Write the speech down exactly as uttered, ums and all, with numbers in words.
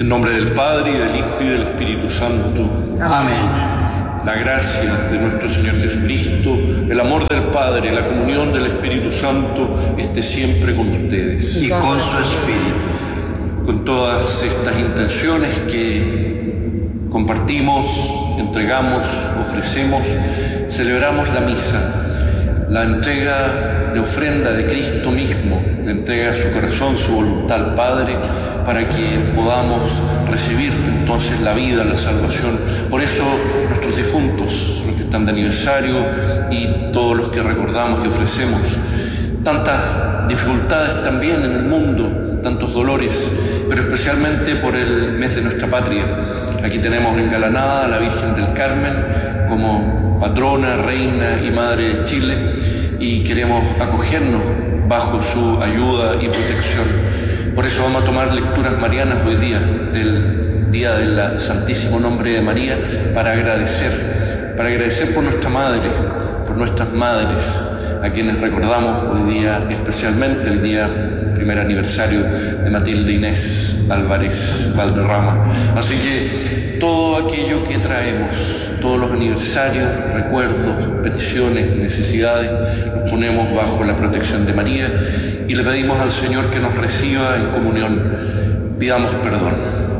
En nombre del Padre, y del Hijo, y del Espíritu Santo. Amén. La gracia de nuestro Señor Jesucristo, el amor del Padre, la comunión del Espíritu Santo esté siempre con ustedes. Y con su espíritu. Con todas estas intenciones que compartimos, entregamos, ofrecemos, celebramos la misa, la entrega de ofrenda de Cristo mismo, le entrega su corazón, su voluntad al Padre, para que podamos recibir entonces la vida, la salvación. Por eso nuestros difuntos, los que están de aniversario y todos los que recordamos y ofrecemos, tantas dificultades también en el mundo, tantos dolores, pero especialmente por el mes de nuestra patria. Aquí tenemos engalanada a la Virgen del Carmen como patrona, reina y madre de Chile, y queremos acogernos bajo su ayuda y protección. Por eso vamos a tomar lecturas marianas hoy día, del día del Santísimo Nombre de María, para agradecer, para agradecer por nuestra madre, por nuestras madres, a quienes recordamos hoy día, especialmente el día primer aniversario de Matilde Inés Álvarez Valderrama. Así que todo aquello que traemos, todos los aniversarios, recuerdos, peticiones, necesidades, los ponemos bajo la protección de María y le pedimos al Señor que nos reciba en comunión. Pidamos perdón.